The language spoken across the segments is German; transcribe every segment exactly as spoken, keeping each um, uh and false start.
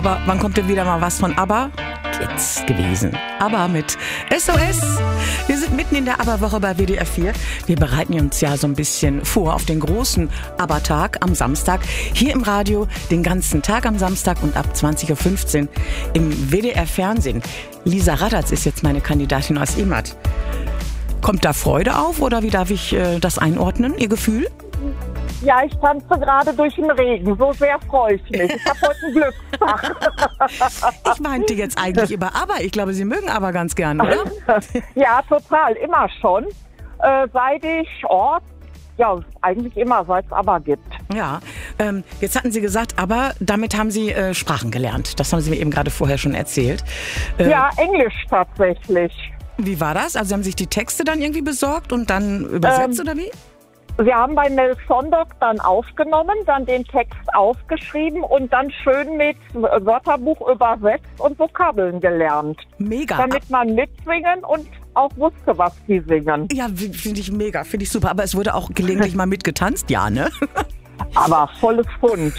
Aber wann kommt denn wieder mal was von ABBA? Jetzt gewesen. ABBA mit S O S. Wir sind mitten in der ABBA-Woche bei W D R vier. Wir bereiten uns ja so ein bisschen vor auf den großen ABBA-Tag am Samstag. Hier im Radio den ganzen Tag am Samstag und ab zwanzig Uhr fünfzehn im W D R-Fernsehen. Lisa Radatz ist jetzt meine Kandidatin aus Imad. Kommt da Freude auf oder wie darf ich äh, das einordnen, Ihr Gefühl? Ja, ich tanze gerade durch den Regen. So sehr freue ich mich. Ich habe heute einen Glückstag. Ich meinte jetzt eigentlich über ABBA. Ich glaube, Sie mögen ABBA ganz gern, oder? Ja, total. Immer schon. Äh, seit ich, oh, ja, eigentlich immer, seit es ABBA gibt. Ja, ähm, jetzt hatten Sie gesagt, aber damit haben Sie äh, Sprachen gelernt. Das haben Sie mir eben gerade vorher schon erzählt. Äh, Ja, Englisch tatsächlich. Wie war das? Also haben sich die Texte dann irgendwie besorgt und dann übersetzt Ähm, oder wie? Wir haben bei Nell Sondock dann aufgenommen, dann den Text aufgeschrieben und dann schön mit Wörterbuch übersetzt und Vokabeln gelernt. Mega. Damit man mitsingen und auch wusste, was die singen. Ja, w- finde ich mega, finde ich super. Aber es wurde auch gelegentlich mal mitgetanzt, ja, ne? Aber volles Pfund.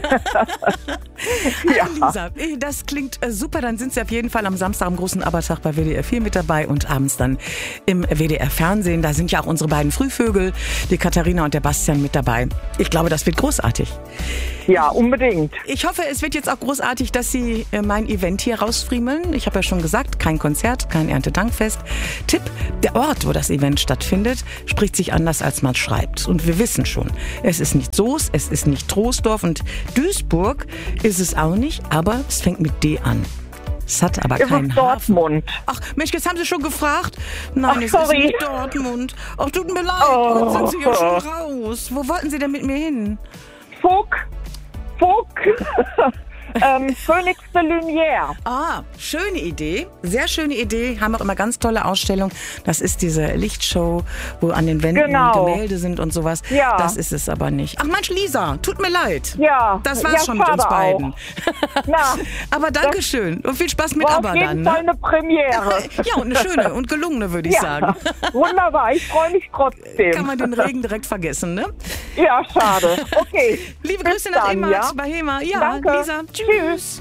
Ja. Lisa, das klingt äh, super. Dann sind Sie auf jeden Fall am Samstag am großen ABBA-Tag bei W D R vier mit dabei und abends dann im W D R-Fernsehen. Da sind ja auch unsere beiden Frühvögel, die Katharina und der Bastian, mit dabei. Ich glaube, das wird großartig. Ja, unbedingt. Ich hoffe, es wird jetzt auch großartig, dass Sie äh, mein Event hier rausfriemeln. Ich habe ja schon gesagt, kein Konzert, kein Erntedankfest. Tipp, der Ort, wo das Event stattfindet, spricht sich anders, als man schreibt. Und wir wissen schon, es ist nicht Soest, es ist nicht Troisdorf und Duisburg ist es auch nicht, aber es fängt mit D an. Es hat aber Es keinen ist Hafen. Dortmund. Ach Mensch, jetzt haben Sie schon gefragt. Nein, Ach, es sorry. ist nicht Dortmund. Ach, tut mir leid, Oh. jetzt sind Sie ja schon raus. Wo wollten Sie denn mit mir hin? Fug. Fug. ähm, Phoenix de Lumière. Ah, schöne Idee. Sehr schöne Idee. Haben auch immer ganz tolle Ausstellungen. Das ist diese Lichtshow, wo an den Wänden Genau. Gemälde sind und sowas. Ja. Das ist es aber nicht. Ach Mensch, Lisa, tut mir leid. Ja. Das war's ja, schon mit uns schade beiden. Na, Aber Dankeschön und viel Spaß mit war ABBA auf jeden dann. Fall Ne? eine Premiere. Ja, und eine schöne und gelungene, würde ich Ja, sagen. wunderbar. Ich freue mich trotzdem. Kann man den Regen direkt vergessen, ne? Ja, schade. Okay. Liebe Bis Grüße nach dann, Imad, ja? bei Hema. Ja, Danke. Lisa. Tschüss.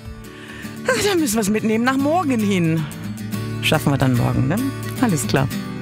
Ach, da müssen wir es mitnehmen nach morgen hin. Schaffen wir dann morgen, ne? Alles klar.